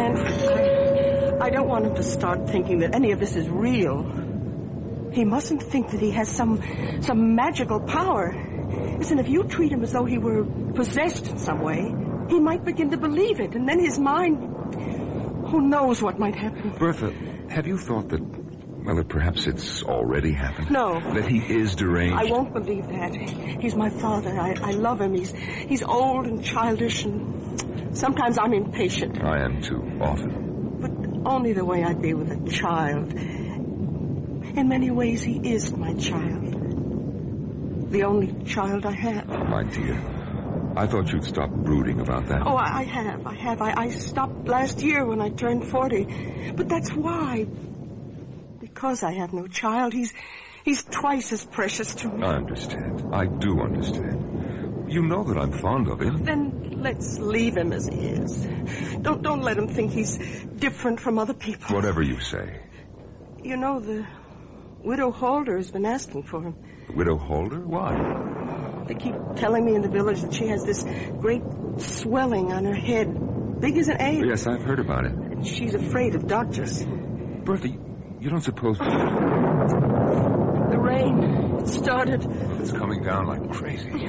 Manfred, I don't want him to start thinking that any of this is real. He mustn't think that he has some magical power. Listen, if you treat him as though he were possessed in some way, he might begin to believe it, and then his mind... Who knows what might happen? Bertha, have you thought that, well, that perhaps it's already happened? No. That he is deranged? I won't believe that. He's my father. I love him. He's old and childish, and sometimes I'm impatient. I am too, often. But only the way I'd be with a child. In many ways, he is my child. The only child I have. Oh, my dear. I thought you'd stop brooding about that. Oh, I have. I stopped last year when I turned 40. But that's why. Because I have no child, he's twice as precious to me. I understand. I do understand. You know that I'm fond of him. Then let's leave him as he is. Don't let him think he's different from other people. Whatever you say. You know, the Widow Holder has been asking for him. The Widow Holder? Why? They keep telling me in the village that she has this great swelling on her head, big as an egg. Yes, I've heard about it. And she's afraid of doctors. Bertha, you don't suppose... The rain, it started. It's coming down like crazy.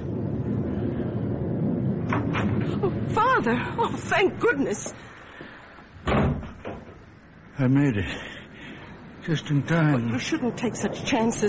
Oh, Father! Oh, thank goodness. I made it. Just in time. Oh, you shouldn't take such chances.